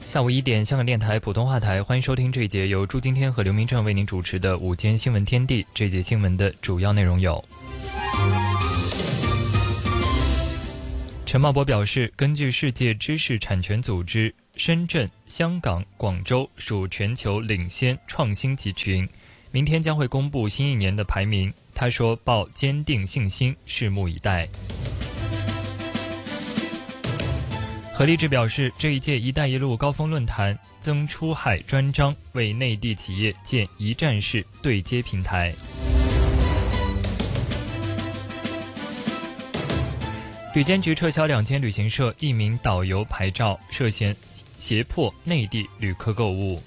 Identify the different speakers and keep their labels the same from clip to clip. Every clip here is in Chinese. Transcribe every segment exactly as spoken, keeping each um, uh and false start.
Speaker 1: 下午一点，香港电台普通话台，欢迎收听这一节由朱今天和刘明正为您主持的午间新闻天地。这一节新闻的主要内容有：陈茂波表示，根据世界知识产权组织，深圳、香港、广州属全球领先创新集群，明天将会公布新一年的排名。他说，抱坚定信心，拭目以待。何立志表示，这一届“一带一路”高峰论坛增出海专章，为内地企业建一站式对接平台。旅监局撤销两间旅行社一名导游牌照，涉嫌胁迫内地旅客购物。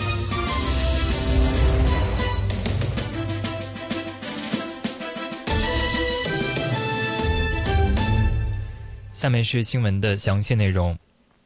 Speaker 1: 下面是新闻的详细内容。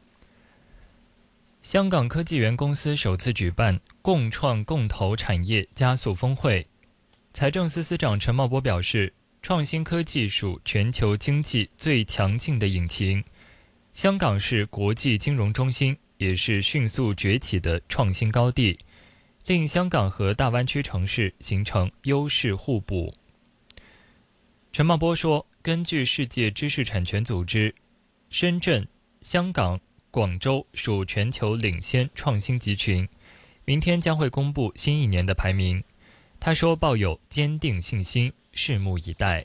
Speaker 1: 香港科技园公司首次举办共创共投产业加速峰会，财政司司长陈茂波表示，创新科技属全球经济最强劲的引擎，香港是国际金融中心，也是迅速崛起的创新高地，令香港和大湾区城市形成优势互补。陈茂波说，根据世界知识产权组织，深圳、香港、广州属全球领先创新集群，明天将会公布新一年的排名。他说，抱有坚定信心，拭目以待。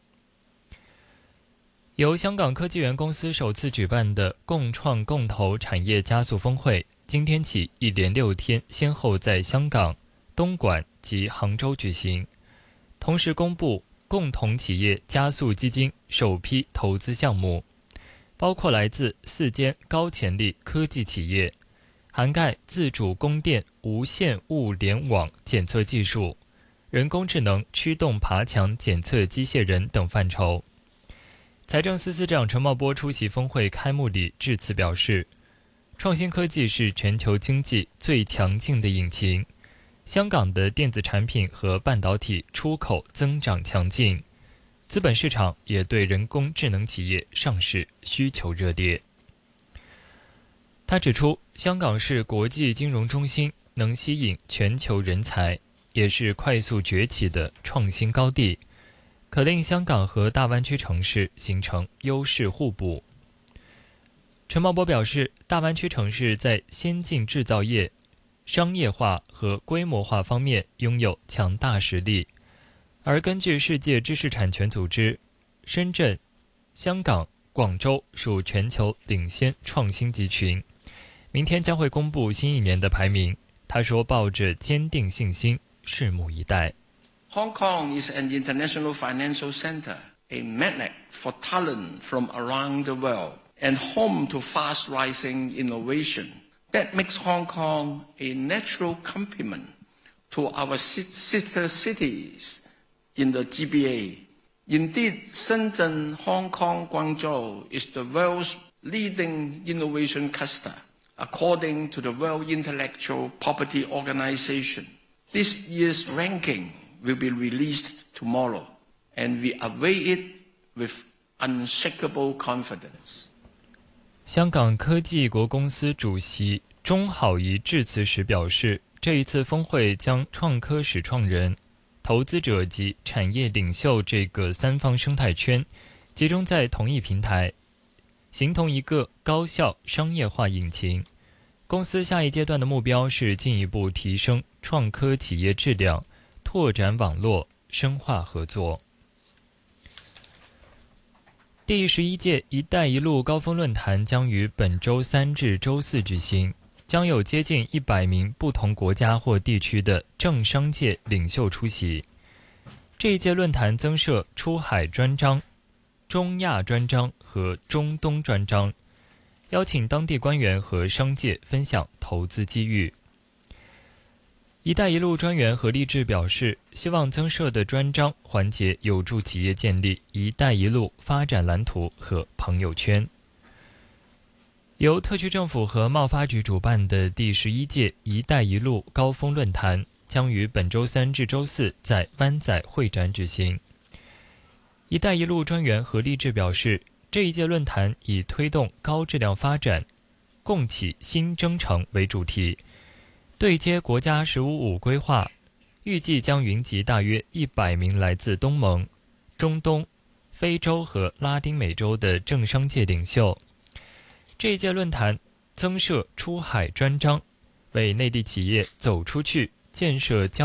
Speaker 1: 由香港科技园公司首次举办的共创共投产业加速峰会，今天起一连六天先后在香港、东莞及杭州举行，同时公布共同企业加速基金首批投资项目，包括来自四间高潜力科技企业，涵盖自主供电无线物联网检测技术、人工智能驱动爬墙检测机械人等范畴。财政司司长陈茂波出席峰会开幕礼致辞表示，创新科技是全球经济最强劲的引擎，香港的电子产品和半导体出口增长强劲，资本市场也对人工智能企业上市需求热烈。他指出，香港是国际金融中心，能吸引全球人才，也是快速崛起的创新高地，可令香港和大湾区城市形成优势互补。陈茂波表示，大湾区城市在先进制造业、商业化和规模化方面拥有强大实力，而根据世界知识产权组织，深圳、香港、广州属全球领先创新集群，明天将会公布新一年的排名。他说，抱着坚定信心，拭目以待。
Speaker 2: Hong Kong is an international financial center, a magnet for talent from around the world, and home to fast-rising innovation.That makes Hong Kong a natural complement to our sister cities in the G B A. Indeed, Shenzhen, Hong Kong, Guangzhou is the world's leading innovation cluster, according to the World Intellectual Property Organization. This year's ranking will be released tomorrow, and we await it with unshakable confidence.
Speaker 1: 香港科技国公司主席钟好仪致辞时表示，这一次峰会将创科始创人、投资者及产业领袖这个三方生态圈集中在同一平台，形同一个高效商业化引擎。公司下一阶段的目标是进一步提升创科企业质量，拓展网络，深化合作。第十一届“一带一路”高峰论坛将于本周三至周四举行，将有接近一百名不同国家或地区的政商界领袖出席。这一届论坛增设出海专章、中亚专章和中东专章，邀请当地官员和商界分享投资机遇。一带一路专员何立志表示，希望增设的专章环节有助企业建立一带一路发展蓝图和朋友圈。由特区政府和贸发局主办的第十一届一带一路高峰论坛将于本周三至周四在湾仔会展举行。一带一路专员何立志表示，这一届论坛以推动高质量发展、 共启新征程为主题，对接国家“十五五”规划，预计将云集大约一百名来自东盟、中东、非洲和拉丁美洲的政商界领袖。这一届论坛增设出海专章，为内地企业走出去、建设交